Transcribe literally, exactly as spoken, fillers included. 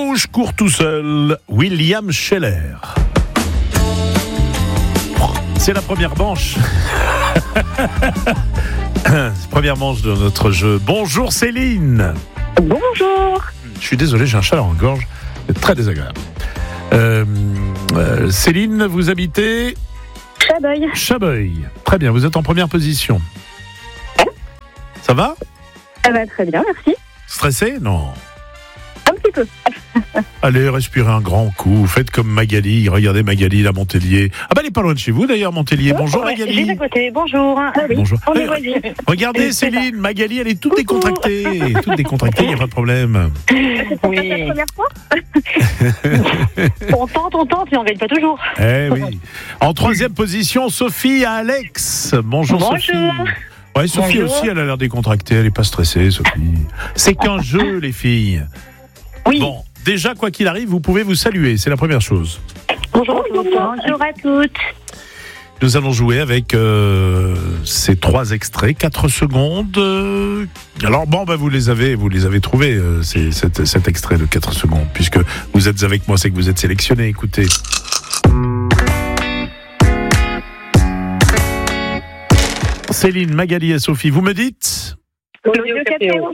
Rouge court tout seul, William Scheller. C'est la première manche. Première manche de notre jeu. Bonjour Céline. Bonjour. Je suis désolé, j'ai un chat en gorge. C'est très désagréable. Euh, euh, Céline, vous habitez Chabeuil. Chabeuil. Très bien, vous êtes en première position. Ça va? Ça va très bien, merci. Stressé? Non. Un petit peu. Allez, respirez un grand coup. Faites comme Magali. Regardez Magali, la Montpellier. Ah bah elle est pas loin de chez vous d'ailleurs, Montpellier. Bonjour Ouais, Magali. Juste à côté, bonjour. Ah oui, Bonjour. on est Eh, voisins. Regardez Céline, Magali, elle est toute Coucou. décontractée. Toute décontractée, il n'y a pas de problème. C'est pour Oui. la première fois. On tente, on tente, mais on gagne pas toujours. Eh oui. En troisième position, Sophie à Alex. Bonjour, Bonjour. Sophie. Ouais, Sophie Bonjour. aussi, elle a l'air décontractée, elle n'est pas stressée, Sophie. C'est qu'un jeu, les filles. Oui. Bon, déjà, quoi qu'il arrive, vous pouvez vous saluer, c'est la première chose. Bonjour. Bonjour à toutes. Nous allons jouer avec euh, ces trois extraits, quatre secondes. euh, Alors bon, bah, vous les avez, vous les avez trouvés, euh, c'est, cet, cet extrait de quatre secondes, puisque vous êtes avec moi, c'est que vous êtes sélectionnés. Écoutez. Céline, Magali et Sophie, vous me dites Claudio Capéo.